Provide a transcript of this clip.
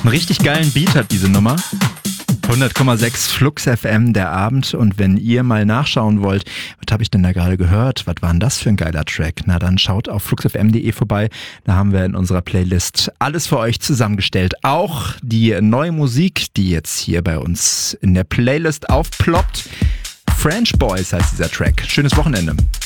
Einen richtig geilen Beat hat diese Nummer. 100,6 Flux FM, der Abend. Und wenn ihr mal nachschauen wollt, was habe ich denn da gerade gehört? Was war denn das für ein geiler Track? Na, dann schaut auf fluxfm.de vorbei. Da haben wir in unserer Playlist alles für euch zusammengestellt. Auch die neue Musik, die jetzt hier bei uns in der Playlist aufploppt. French Boys heißt dieser Track. Schönes Wochenende.